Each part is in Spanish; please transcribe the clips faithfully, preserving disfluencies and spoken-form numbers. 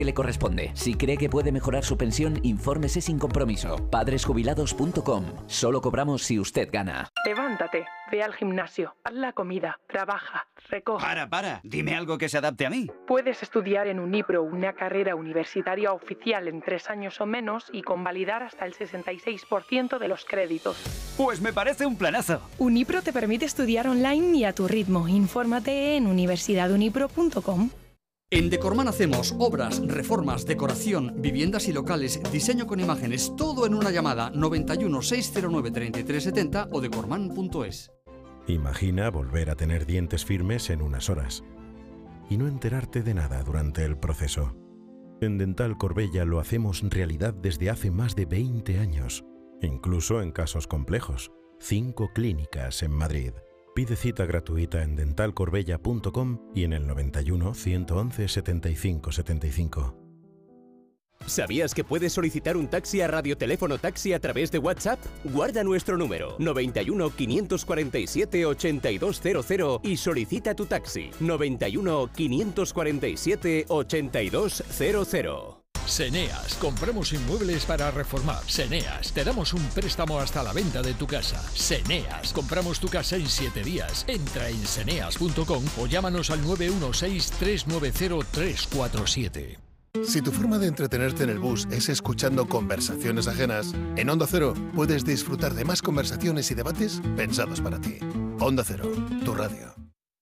que le corresponde. Si cree que puede mejorar su pensión, infórmese sin compromiso. padres jubilados punto com. Solo cobramos si usted gana. Levántate, ve al gimnasio, haz la comida, trabaja, recoge. Para, para, dime algo que se adapte a mí. Puedes estudiar en Unipro una carrera universitaria oficial en tres años o menos y convalidar hasta el sesenta y seis por ciento de los créditos. Pues me parece un planazo. Unipro te permite estudiar online y a tu ritmo. Infórmate en universidad unipro punto com. En Decorman hacemos obras, reformas, decoración, viviendas y locales, diseño con imágenes, todo en una llamada noventa y uno, seiscientos nueve, treinta y tres setenta o decorman punto es. Imagina volver a tener dientes firmes en unas horas y no enterarte de nada durante el proceso. En Dental Corbella lo hacemos realidad desde hace más de veinte años, incluso en casos complejos. Cinco clínicas en Madrid. Pide cita gratuita en dental corbella punto com y en el noventa y uno, ciento once, setenta y cinco setenta y cinco. ¿Sabías que puedes solicitar un taxi a Radioteléfono Taxi a través de WhatsApp? Guarda nuestro número noventa y uno, quinientos cuarenta y siete, ochenta y dos cero cero y solicita tu taxi noventa y uno, quinientos cuarenta y siete, ochenta y dos cero cero. Seneas, compramos inmuebles para reformar. Seneas, te damos un préstamo hasta la venta de tu casa. Seneas, compramos tu casa en siete días. Entra en seneas punto com o llámanos al nueve uno seis, tres nueve cero, tres cuatro siete. Si tu forma de entretenerte en el bus es escuchando conversaciones ajenas, en Onda Cero puedes disfrutar de más conversaciones y debates pensados para ti. Onda Cero, tu radio.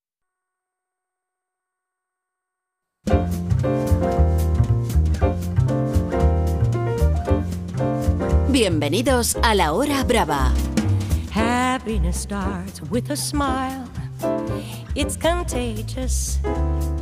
Bienvenidos a La Hora Brava. Happiness starts with a smile. It's contagious.